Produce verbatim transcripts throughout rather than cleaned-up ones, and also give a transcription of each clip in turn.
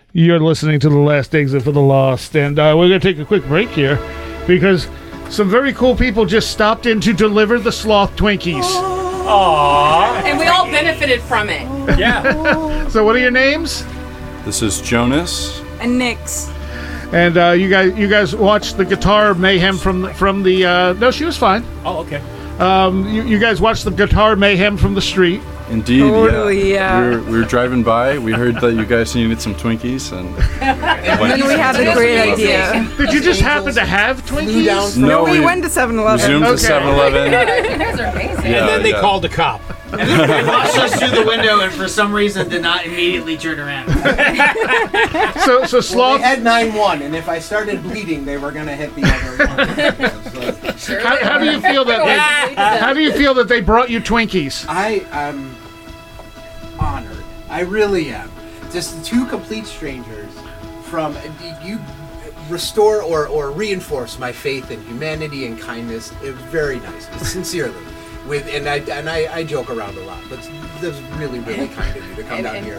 You're listening to The Last Exit for the Lost, and uh, we're going to take a quick break here because some very cool people just stopped in to deliver the Sloth Twinkies. Aww. And we all benefited from it. Yeah. So what are your names? This is Jonas. And Nyx. And uh, you guys you guys watched the Guitar Mayhem from the, from the... Uh, no, she was fine. Oh, okay. Um, you, you guys watched the Guitar Mayhem from the street. Indeed, Totally, yeah. yeah. We, were, we were driving by. We heard that you guys needed some Twinkies, and, And then we had a great idea. Did you just happen to have Twinkies? No, we, we went to seven we eleven. zoomed Okay. to seven eleven. You guys are amazing. Yeah, And then they yeah. called a cop. And they watched us through the window and for some reason did not immediately turn around. So, so Well, Sloth... they had nine one, and if I started bleeding, they were going to hit the other one. So, How, how do you feel that they, how do you feel that they brought you Twinkies? I am honored. I really am. Just two complete strangers from you restore or, or reinforce my faith in humanity and kindness. It was very nice, sincerely. With and I and I, I joke around a lot, but that's really really kind of you to come And down here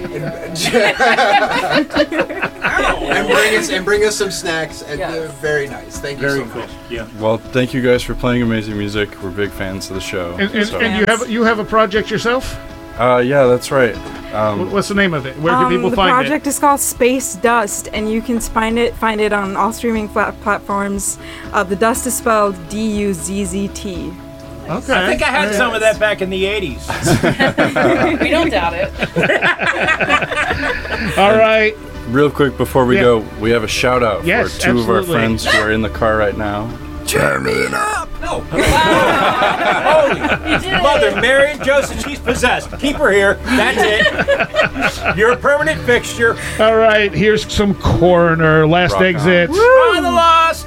independent and, and bring us and bring us some snacks. And Yes. uh, very nice. Thank you Very so cool. much. Yeah. Well, thank you guys for playing amazing music. We're big fans of the show. And, and, so- and you have you have a project yourself? uh, yeah, that's right. What- Um, What's the name of it? Where can Um, people the find project is called Space Dust, and you can find it find it on all streaming flat platforms. Uh, the Dust is spelled D U Z Z T. it? Okay. I think I had some of that back in the eighties. We don't doubt it. All right. real quick before we Yeah. go, we have a shout out Yes, for two of our absolutely. friends who are in the car right now. No. Mother Mary Joseph, she's possessed. Keep her here. That's it. You're a permanent fixture. All right. Here's some Coroner. Last Rock on. exit. On the lost.